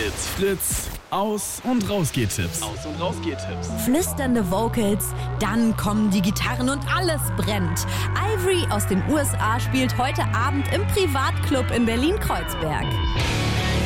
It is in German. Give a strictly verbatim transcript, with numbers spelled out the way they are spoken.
It's Fritz. Aus- und Rausgehtipps. Aus- und Rausgehtipps. Flüsternde Vocals, dann kommen die Gitarren und alles brennt. Ivory aus den U S A spielt heute Abend im Privatclub in Berlin-Kreuzberg.